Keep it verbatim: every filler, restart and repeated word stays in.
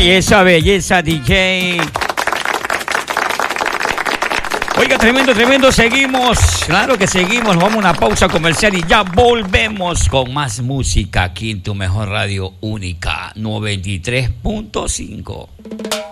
Belleza, belleza, D J. Oiga, tremendo, tremendo. Seguimos. Claro que seguimos. Vamos a una pausa comercial y ya volvemos con más música aquí en tu mejor radio única, noventa y tres punto cinco.